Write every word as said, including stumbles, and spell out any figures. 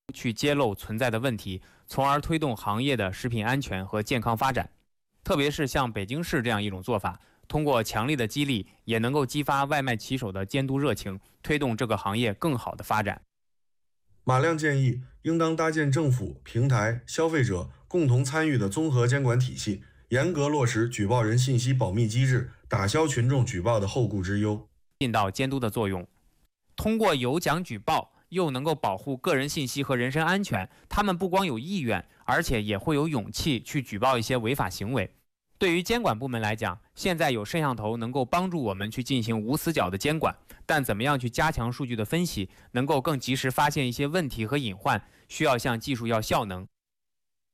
去揭露存在的问题，从而推动行业的食品安全和健康发展。特别是像北京市这样一种做法，通过强力的激励，也能够激发外卖骑手的监督热情，推动这个行业更好的发展。 马亮建议，应当搭建政府、平台、消费者共同参与的综合监管体系，严格落实举报人信息保密机制，打消群众举报的后顾之忧， 尽到监督的作用。通过有奖举报，又能够保护个人信息和人身安全，他们不光有意愿，而且也会有勇气去举报一些违法行为。对于监管部门来讲，现在有摄像头能够帮助我们去进行无死角的监管，但怎么样去加强数据的分析，能够更及时发现一些问题和隐患，需要向技术要效能。